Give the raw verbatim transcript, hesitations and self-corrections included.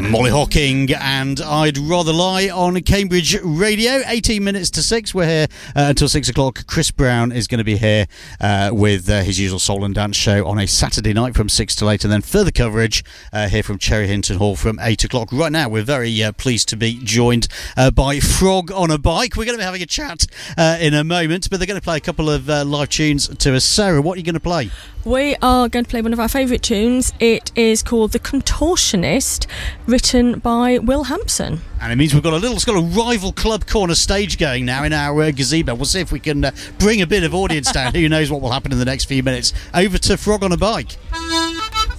Molly Hocking and I'd Rather Lie on Cambridge Radio. eighteen minutes to six. We're here uh, until six o'clock. Chris Brown is going to be here uh, with uh, his usual soul and dance show on a Saturday night from six till eight, and then further coverage uh, here from Cherry Hinton Hall from eight o'clock. Right now, we're very uh, pleased to be joined uh, by Frog on a Bike. We're going to be having a chat uh, in a moment, but they're going to play a couple of uh, live tunes to us. Sarah, what are you going to play? We are going to play one of our favourite tunes. It is called The Contortionist, written by Will Hampson. And it means we've got a little, it's got a rival club corner stage going now in our uh, gazebo. We'll see if we can uh, bring a bit of audience down. Who knows what will happen in the next few minutes. Over to Frog on a Bike.